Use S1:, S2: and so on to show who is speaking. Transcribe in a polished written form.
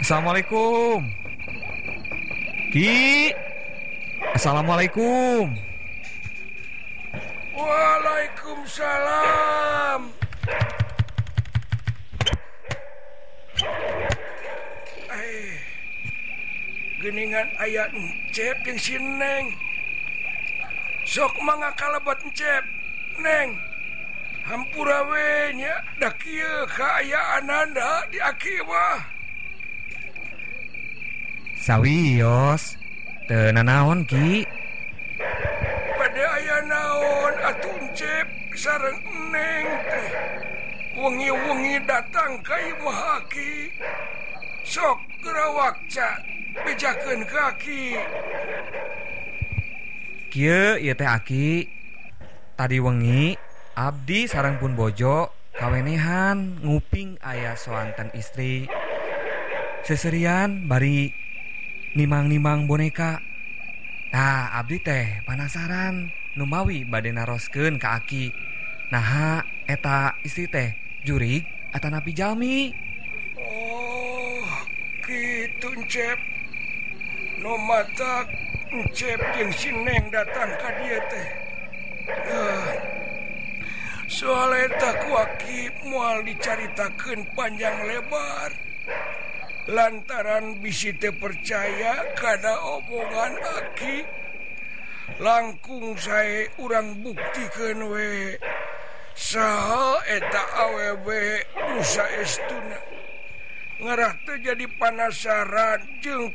S1: Assalamualaikum. Ki. Assalamualaikum.
S2: Waalaikumsalam. Geningan aya Encep jeung si Neng. Sok mangga kalebet Encep, Neng. Hampura we nya da kieu kaayaananda di aki mah.
S1: Sawios. Teu nanaon Ki.
S2: Pada aya naon atuh Encep sareng Neng teh. Wengi-wengi datang ka imah aki. Sok gerawakca bejakeun kaki.
S1: Kieu ieu teh Aki. Tadi wengi abdi sareng pun bojo kawenehan nguping aya soanten istri. Seserian bari nimang-nimang boneka. Tah abdi teh penasaran nu mawi bade naroskeun ka Aki. Naha eta istri teh jurig atanapi jalmi?
S2: Oh, kitu Encep. No matak Encep jeung si Neng datang ka dieu teh. Soal eta ku Aki moal dicaritakeun panjang lebar. Lantaran bisi teu percaya kana omongan Aki. Langkung sae urang buktikeun we saha eta awewe nu saestuna. Ngarah teu jadi panasaran jeung